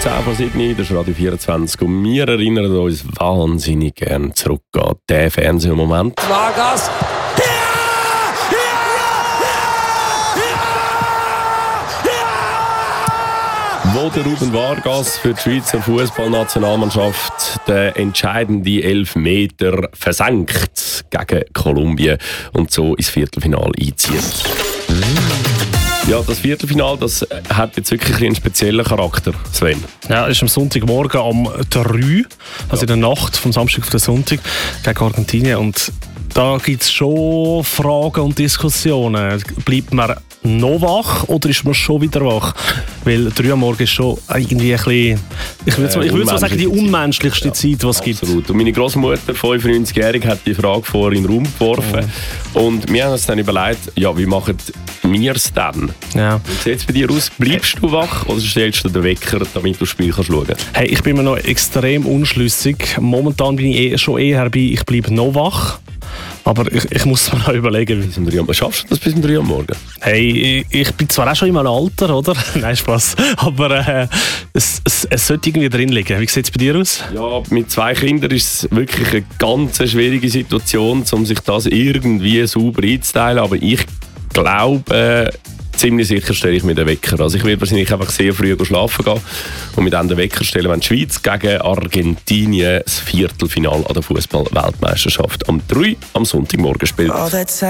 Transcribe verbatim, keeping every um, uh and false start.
zehn vor sieben, das ist Radio vierundzwanzig und wir erinnern uns wahnsinnig gerne zurück an diesen Fernsehmoment. Vargas. Wo der Ruben Vargas für die Schweizer Fußballnationalmannschaft den entscheidenden Elfmeter versenkt gegen Kolumbien und so ins Viertelfinale einzieht. Ja, das Viertelfinale, das hat jetzt wirklich einen speziellen Charakter, Sven. Ja, es ist am Sonntagmorgen um drei, also in der Nacht vom Samstag auf den Sonntag gegen Argentinien. Und da gibt es schon Fragen und Diskussionen. Bleibt man noch wach oder ist man schon wieder wach? Weil drei am Morgen ist schon irgendwie ein bisschen, ich würde äh, mal sagen, die unmenschlichste ja, Zeit, die es gibt. Absolut. Und meine Großmutter, fünfundneunzigjährig, hat die Frage vor in den Raum geworfen. Oh. Und wir haben uns dann überlegt, ja, wie machen wir es dann? Ja. Wie sieht es bei dir aus? Bleibst du wach oder stellst du den Wecker, damit du das Spiel kannst schauen kannst? Hey, ich bin mir noch extrem unschlüssig. Momentan bin ich eh, schon eher bei, ich bleibe noch wach. Aber ich, ich muss mir noch überlegen. Bis um drei Uhr. Schaffst du das bis um drei Uhr morgen? Hey, ich, ich bin zwar auch schon in meinem Alter, oder? Nein, Spaß. Aber äh, es, es, es sollte irgendwie drin liegen. Wie sieht es bei dir aus? Ja, mit zwei Kindern ist es wirklich eine ganz schwierige Situation, um sich das irgendwie sauber einzuteilen. Aber ich glaube, ziemlich sicher stelle ich mir den Wecker. Also ich werde wahrscheinlich einfach sehr früh schlafen gehen und mit dann den Wecker stellen, wenn die Schweiz gegen Argentinien das Viertelfinale an der Fußball-Weltmeisterschaft am drei am Sonntagmorgen spielt.